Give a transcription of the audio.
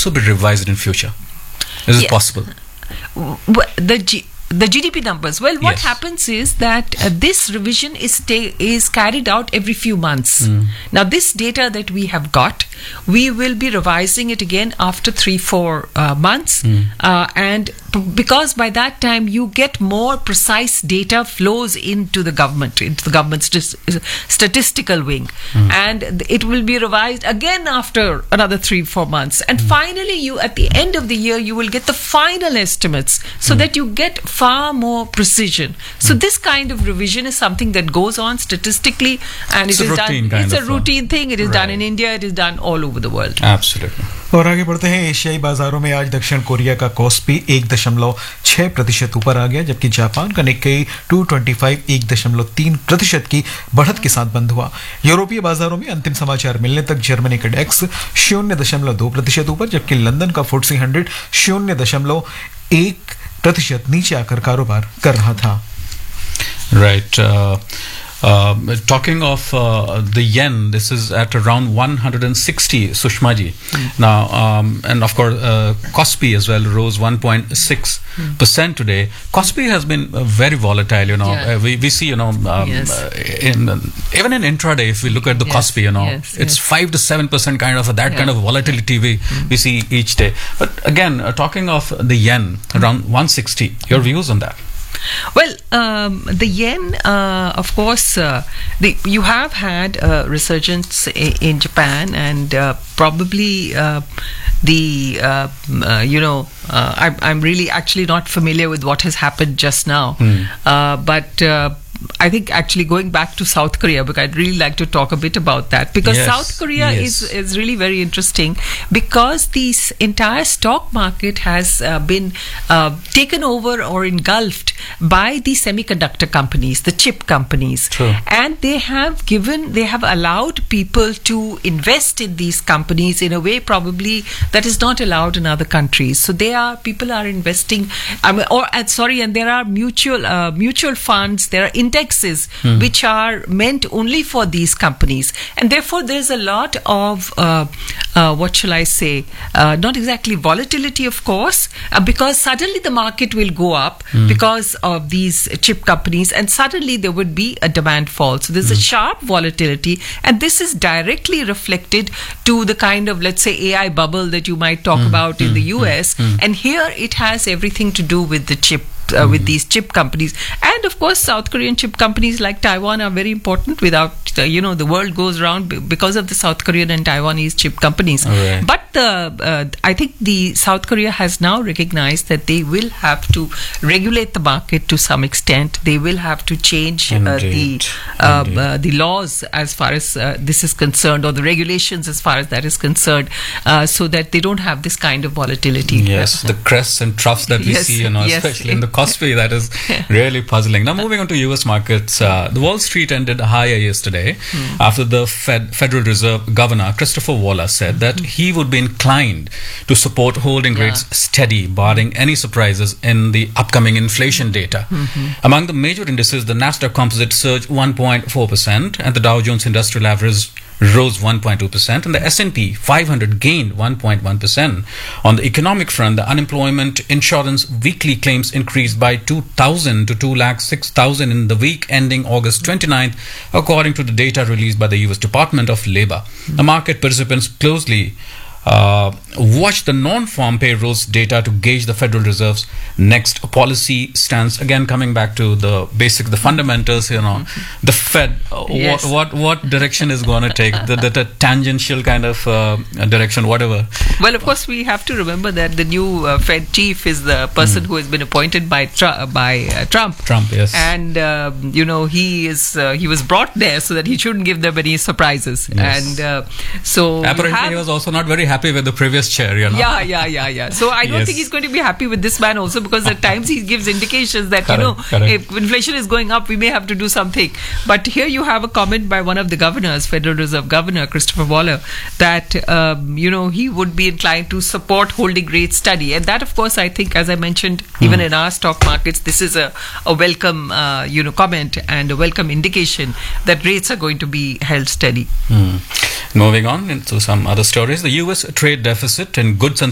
also be revised in future? Is it possible? The GDP numbers. Well, what Yes. happens is that this revision is carried out every few months. Now, this data that we have got, we will be revising it again after 3-4 months, and because by that time you get more precise data flows into the government's statistical wing, and it will be revised again after another 3-4 months, and finally you at the end of the year you will get the final estimates, so that you get far more precision. So this kind of revision is something that goes on statistically, and It's it a is routine done. kind It's a of, routine thing. It is done right. in India. It is done all over the world. Absolutely. और आगे बढ़ते हैं। एशियाई बाजारों में आज दक्षिण Korea का कॉस्पी 1.6% ऊपर आ गया, जबकि जापान का निक्केई 225 1.3% की बढ़त के साथ बंद हुआ। यूरोपीय बाजारों में अंतिम समाचार मिलने तक जर्मनी का डेक्स 0.2% ऊपर, जबकि लंदन का FTSE 100 0.1% नीचे आकर कारोबार कर रहा था। Right. Talking of the yen, this is at around 160, Sushmaji. Now, and of course, Kospi as well rose 1.6% today. Kospi has been very volatile, you know. Yeah. We see, you know, Yes. even in intraday, if we look at the Yes, Kospi, you know, yes, it's yes. 5 to 7% kind of that kind of volatility we see each day. But again, talking of the yen, around 160, your views on that? Well, the yen, of course, you have had a resurgence in Japan, and probably I'm really actually not familiar with what has happened just now, but I think actually going back to South Korea, because I'd really like to talk a bit about that, because Yes, South Korea yes. is really very interesting, because this entire stock market has been taken over or engulfed by the semiconductor companies, the chip companies. True. And they have allowed people to invest in these companies in a way probably that is not allowed in other countries. So people are investing, and there are mutual funds, there are indexes which are meant only for these companies, and therefore there's a lot of what shall I say, not exactly volatility, of course, because suddenly the market will go up because of these chip companies, and suddenly there would be a demand fall. So there's a sharp volatility, and this is directly reflected to the kind of, let's say, AI bubble that you might talk about in the US, and here it has everything to do with the chip. With these chip companies, and of course South Korean chip companies like Taiwan are very important. Without the world goes round because of the South Korean and Taiwanese chip companies. Right. But I think the South Korea has now recognized that they will have to regulate the market to some extent. They will have to change the laws as far as this is concerned, or the regulations as far as that is concerned, so that they don't have this kind of volatility. Yes, the crests and troughs that we Yes, see, yes. especially in the Kospi, that is really puzzling. Now, moving on to US markets, the Wall Street ended higher yesterday after the Federal Reserve Governor Christopher Waller said that he would be inclined to support holding rates steady, barring any surprises in the upcoming inflation data. Among the major indices, the Nasdaq Composite surged 1.4%, and the Dow Jones Industrial Average rose 1.2%, and the S&P 500 gained 1.1%. On the economic front, the unemployment insurance weekly claims increased by 2,000 to 206,000 in the week ending August 29th, according to the data released by the US Department of Labor. The market participants closely watch the non-farm payrolls data to gauge the Federal Reserve's next policy stance. Again, coming back to the basics, the fundamentals, the Fed, Yes. what direction is going to take, the tangential kind of direction, whatever. Well, of course, we have to remember that the new Fed chief is the person who has been appointed by Trump. Trump, yes. And he was brought there so that he shouldn't give them any surprises. Yes. And so Apparently, he was also not very happy with the previous chair, Yeah. So I don't Yes. think he's going to be happy with this man also, because at times he gives indications that, Correct. if inflation is going up, we may have to do something. But here you have a comment by one of the governors, Federal Reserve Governor Christopher Waller, that, he would be inclined to support holding rates steady. And that, of course, I think, as I mentioned, even in our stock markets, this is a welcome, comment and a welcome indication that rates are going to be held steady. Moving on into some other stories, the U.S. trade deficit in goods and